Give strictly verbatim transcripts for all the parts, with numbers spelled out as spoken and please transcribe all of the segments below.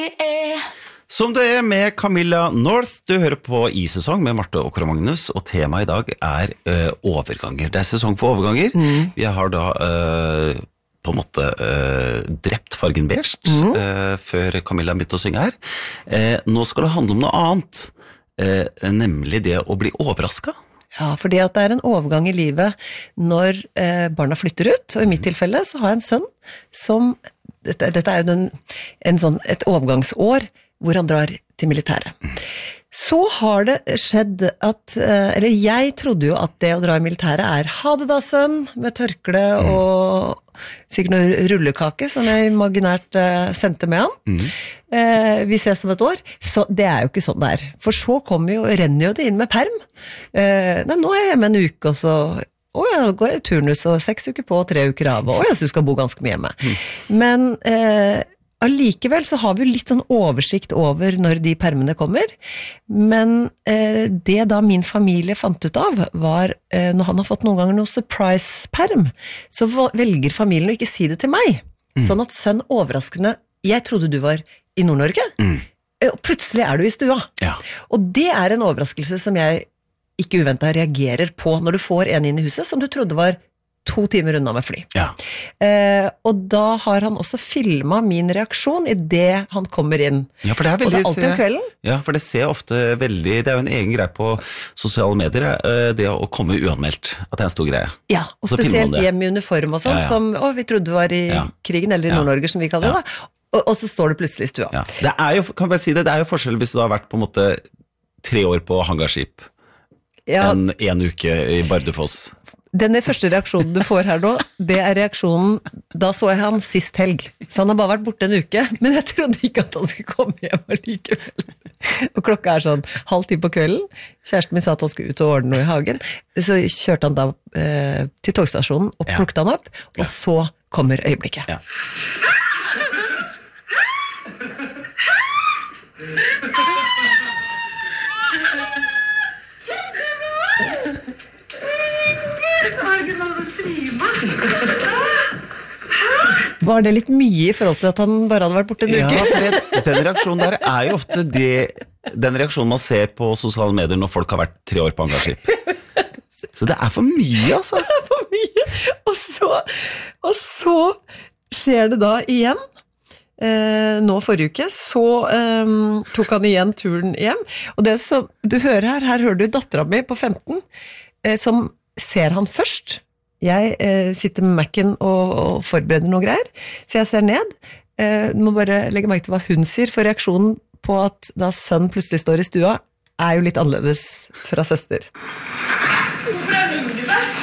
Som det er med Camilla North, du hører på I-sesong med Marte og Kåre Magnus, og temaet i dag er uh, overganger. Det er sesong for overganger. Mm. Vi har da uh, på en måte uh, drept fargen beige mm. uh, før Camilla begynte å synge her. Uh, nå skal det handle om noe annet, uh, nemlig det å bli overrasket. Ja, fordi at det er en overgang i livet når uh, barna flytter ut, og i mitt tilfelle så har jeg en sønn som, dette, dette er jo den, en sånn, et overgangsår, hvor han drar til militæret. Så har det skjedd at, eller jeg trodde jo at det å dra i militæret er ha det da, sønn, med tørkle og sikkert noe rullekake som jeg imaginært uh, sendte med han. Mm. Uh, vi ses om et år. Så det er jo ikke sånn det er. For så kommer jo, renner jo det inn med perm. Uh, nei, nå er jeg hjemme en uke, og så å ja, går jeg i turnus, og seks uker på, og tre uker av, og å ja, så du skal bo ganske mye hjemme. Mm. Men uh, allikevel så har vi jo litt sånn oversikt over når de permene kommer, men eh, det da min familie fant ut av var, eh, når han har fått noen ganger noe surprise-perm, så velger familien å ikke si det til meg, mm. sånn at sønn overraskende, jeg trodde du var i Nord-Norge, mm. og plutselig er du i stua. Ja. Og det er en overraskelse som jeg ikke uventet reagerer på når du får en inn i huset som du trodde var to timer unna med fly. Ja. Eh, og da har han også filmet min reaksjon i det han kommer inn. Ja, for det er veldig, og det er alltid om kvelden. Ja, for det ser ofte veldig, det er jo en egen greie på sosiale medier, det å komme uanmeldt, at det er en stor greie. Ja, og så spesielt hjem i uniform og sånn, ja, ja. Som, å, vi trodde du var i ja. krigen, eller i ja. Nord-Norge som vi kaller det, ja. og, og så står det plutselig i stua. Ja. Det er jo, kan jeg bare si det, det er jo forskjell hvis du har vært på en måte tre år på hangarskip, ja. en, en uke i Bardufoss. Denne første reaksjonen du får her nå, det er reaksjonen, da så jeg han sist helg, så han har bare vært borte en uke, men jeg trodde ikke at han skulle komme hjem allikevel. Og klokka er sånn halv ti på kvelden, kjæresten min sa at han skulle ut og ordne noe i hagen, så kjørte han da eh, til togstasjonen og plukket han opp, og ja. Så kommer øyeblikket. Ja. Var det litt mye i forhold til at han bare hadde vært borte en uke? Ja, for det, den reaksjonen der er jo ofte det, den reaksjonen man ser på sosiale medier når folk har vært tre år på hangarskip. Så det er for mye, altså. Det er for mye. Og så, og så skjer det da igjen. Eh, nå forrige uke, så eh, tok han igjen turen hjem. Og det som du hører her, her hører du datteren min på femten, eh, som ser han først. Jeg eh, sitter med Mac'en og, og forbereder noe greier, så jeg ser ned. Eh, må bare legge merke til hva hun sier, for reaksjonen på at da sønn plutselig står i stua, er jo litt annerledes fra søster. Hvorfor er det ikke seg?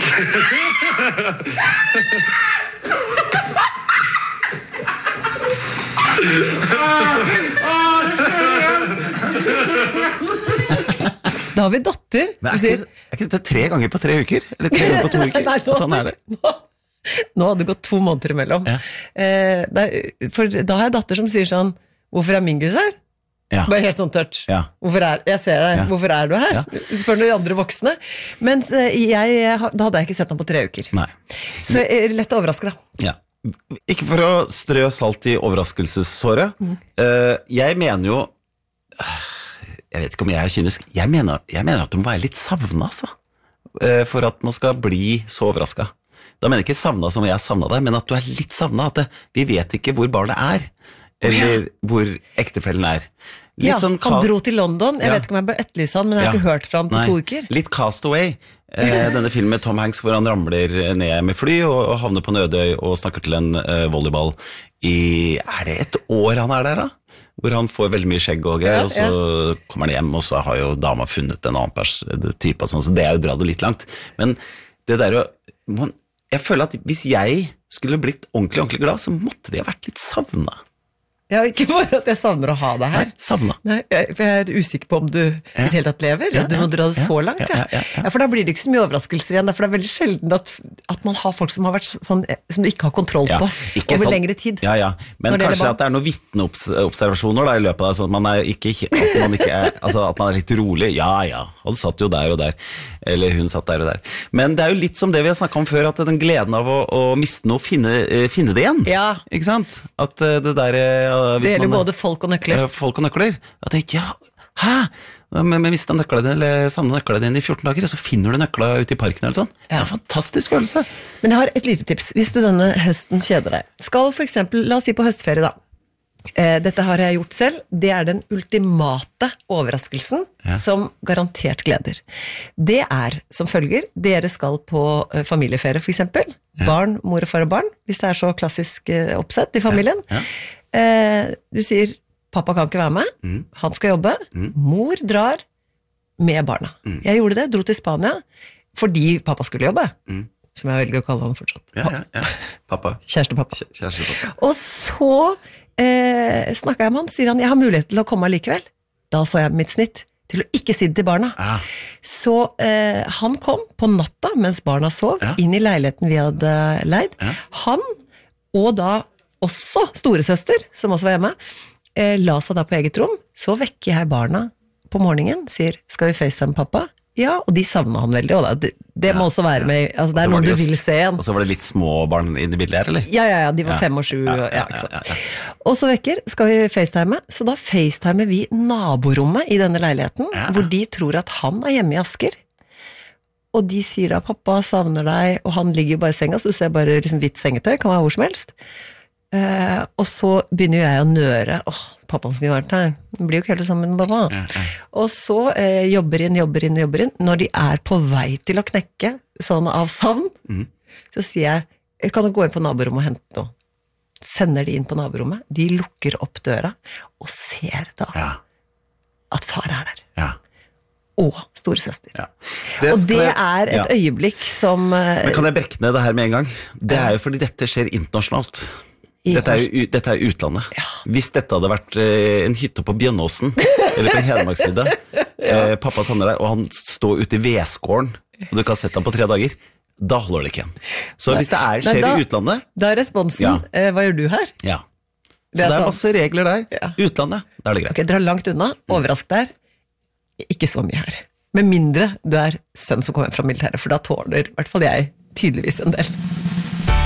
Åh, det skjer igjen! Da har vi datter. Men er ikke, er ikke dette tre ganger på tre uker? Eller tre ganger på to uker? Nei, nå, at han er det? Nå, nå hadde det gått to måneder imellom. Ja. Eh, der, for da har jeg datter som sier sånn, hvorfor er Mingus her? Ja. Bare helt sånn tørt. Ja. Hvorfor er, jeg ser deg, ja. Hvorfor er du her? Ja. Spør noen andre voksne. Men jeg, da hadde jeg ikke sett ham på tre uker. Nei. Så jeg er lett overrasket da. Ja. Ikke for å strø salt i overraskelsessåret. Mm. Uh, jeg mener jo... Jeg vet ikke om jeg er kynisk. Jeg mener, jeg mener at du må være litt savnet, altså. For at man skal bli så overrasket. Da mener jeg ikke savnet som jeg savnet deg, men at du er litt savnet. At det, vi vet ikke hvor barnet er, eller ja. Hvor ektefellen er. Litt ja, sånn han dro til London. Jeg ja. vet ikke om jeg bør etterlyse han, men jeg har ja. Ikke hørt fra han på Nei. To uker. Litt Castaway. eh, denne filmen med Tom Hanks hvor han ramler ned med fly og, og havner på en øde øy og snakker til en uh, volleyball i, er det et år han er der da? Hvor han får veldig mye skjegg og greier, ja, og så ja. Kommer han hjem, og så har jo dama funnet en annen pers, type, og sånn, så det er jo dratt litt langt. Men det der, jeg føler at hvis jeg skulle blitt ordentlig, ordentlig glad, så måtte de ha vært litt savnet. Ja, ikke bare at jeg savner å ha deg her. Nei, savnet. Nei, jeg, for jeg er usikker på om du ja. I det hele tatt lever. Ja, du må dra det ja, så langt. Ja. Ja, ja, ja. Ja, for da blir det ikke så mye overraskelser igjen. For det er veldig sjelden at, at man har folk som har vært sånn, som du ikke har kontroll på ja, over sånn, lengre tid. Ja, ja. Men kanskje at det er noen vitneobservasjoner da, i løpet av det, sånn at man er ikke, at man ikke er, altså at man er litt rolig. Ja, ja, han satt jo der og der. Eller hun satt der og der. Men det er jo litt som det vi har snakket om før, at den gleden av å, å miste noe, finne, finne det igjen. Ja. Ikke sant? At det der hvis Det gjelder man- både folk og nøkler. eh, Folk og nøkler. Jeg tenkte, ja, hæ? Men, men mista nøkla dine, eller savna nøkla dine i fjorten dager, og så finner du nøkla ute i parken eller sånn. Det er en fantastisk følelse. Men jeg har et lite tips. Hvis du denne høsten kjeder deg, skal for eksempel, la oss si på høstferie da, eh, dette har jeg gjort selv, det er den ultimate overraskelsen Ja. som garantert gleder. Det er som følger, dere skal på eh, familieferie for eksempel, barn, mor og far og barn, hvis det er så klassisk eh, oppsett i familien. Ja. Eh, du sier, pappa kan ikke være med, Mm. han skal jobbe, mor drar med barna. Mm. Jeg gjorde det, dro til Spania, fordi pappa skulle jobbe, som jeg velger å kalle han fortsatt. Mm. Ja, ja, ja. Pappa. Kjærestepappa. Kjæ- Kjærestepappa. Og så eh, snakket jeg med han, sier han, jeg har mulighet til å komme allikevel. Da så jeg mitt snitt til å ikke si det til barna. Ja. Så eh, han kom på natta mens barna sov, Ja. inn i leiligheten vi hadde leid. Ja. Han, og da også storesøster, som også var hjemme, eh, la seg da på eget rom. Så vekker jeg barna på morgenen, sier, skal vi FaceTime pappa? Ja, og de savner han veldig, og da, det, det må også være med, altså det Og så er var noe det du jo s- vil se igjen. Og så var det litt små barn i det bildet her, eller? Ja, ja, ja, de var Ja. fem og sju, ja, Ja, ja, ikke sant. ja, ja, ja. Og så vekker, skal vi FaceTime, så da FaceTimer vi naborommet i denne leiligheten, Ja. hvor de tror at han er hjemme i Asker. Og de sier da, pappa savner deg, og han ligger jo bare i senga, så du ser bare liksom hvitt sengetøy, kan være hvor som helst. Eh, og så begynner jeg å nøre, åh, pappa skulle vært her, det blir jo ikke helt sammen med pappa. Ja, ja. Og så eh, jobber inn, jobber inn, jobber inn. Når de er på vei til å knekke, sånn av savn, Mhm. så sier jeg, kan du gå inn på naborommet og hente noe? Sender de inn på naborommet, de lukker opp døra, og ser da Ja. at far er der. Ja. Og storesøster. Ja. Og skal det jeg- er et ja. øyeblikk som eh, Men kan jeg brekke ned det her med en gang? Det er jo fordi dette skjer internasjonalt. Dette er jo u- dette er jo utlandet. Hvis dette hadde vært eh, en hytte på Bjønnåsen, eller på Hedmarksvidda, eh, pappa savner deg, og han står ute i vedskåren, og du kan sette ham på tre dager, da holder det ikke igjen. Så hvis det er, Nei, skjer da- i utlandet, Da er responsen, Ja. eh, hva gjør du her? ja. Så Det det er er, sant. masse regler der. Ja. Utlandet, da er det greit. Ok, dra langt unna, overrask der, ikke så mye her. Med mindre du er sønn som kommer hjem fra militæret, for da tåler i hvert fall jeg tydeligvis en del.